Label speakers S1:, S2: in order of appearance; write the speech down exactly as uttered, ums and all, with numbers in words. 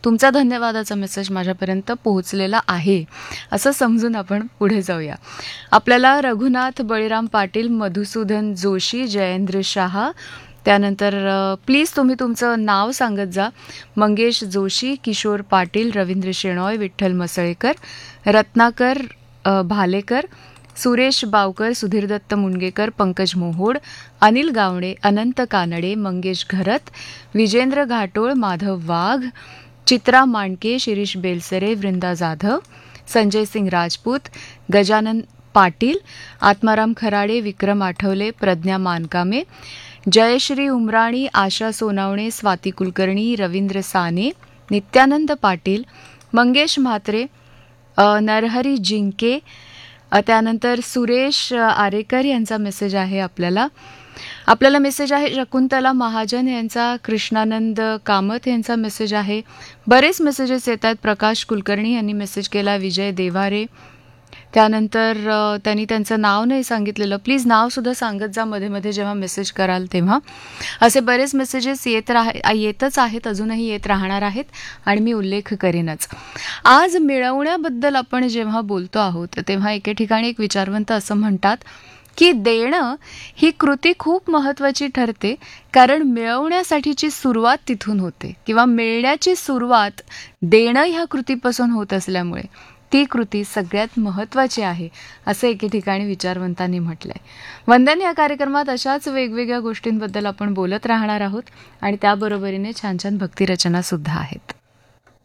S1: तुमचा धन्यवादाचा मेसेज माझ्यापर्यंत पोहोचलेला आहे असं समजून आपण पुढे जाऊया. आपल्याला रघुनाथ बळीराम पाटील, मधुसूदन जोशी, जयेंद्र शहा, त्यानंतर प्लीज तुम्ही तुमचं नाव सांगत जा. मंगेश जोशी, किशोर पाटील, रवींद्र शेणॉय, विठ्ठल मसळेकर, रत्नाकर भालेकर, सुरेश बावकर, सुधीर दत्त मुनगेकर, पंकज मोहोड, अनिल गावणे, अनंत कानडे, मंगेश घरत, विजेंद्र घाटोळ, माधव वाघ, चित्रा मांडके, शिरीष बेलसरे, वृंदा जाधव, संजय सिंग राजपूत, गजानन पाटील, आत्माराम खराडे, विक्रम आठवले, प्रज्ञा मानकामे, जयश्री उमराणी, आशा सोनावणे, स्वाती कुलकर्णी, रवींद्र साने, नित्यानंद पाटील, मंगेश म्हात्रे, नरहरी जिंके, त्यानंतर सुरेश आरेकर यांचा मेसेज आहे. आपल्याला आपल्याला मेसेज आहे शकुंतला महाजन यांचा, कृष्णानंद कामत यांचा मेसेज आहे. बरेच मेसेजेस येत आहेत. प्रकाश कुलकर्णी यांनी मेसेज केला, विजय देवारे, त्यानंतर त्यांनी त्यांचं नाव नाही सांगितलेलं. प्लीज नावसुद्धा सांगत जा मध्ये मध्ये जेव्हा मेसेज कराल तेव्हा. असे बरेच मेसेजेस येत राह येतच आहेत, अजूनही येत राहणार आहेत आणि मी उल्लेख करेनच. आज मिळवण्याबद्दल आपण जेव्हा बोलतो आहोत तेव्हा एके ठिकाणी एक विचारवंत असं म्हणतात की देणं ही कृती खूप महत्त्वाची ठरते, कारण मिळवण्यासाठीची सुरुवात तिथून होते किंवा मिळण्याची सुरुवात देणं ह्या कृतीपासून होत असल्यामुळे ती कृती सगळ्यात महत्त्वाची आहे असं एके ठिकाणी विचारवंतांनी म्हटलंय. वंदन या कार्यक्रमात अशाच वेगवेगळ्या गोष्टींबद्दल आपण बोलत राहणार आहोत आणि त्याबरोबरीने छान छान भक्तिरचना सुद्धा आहेत.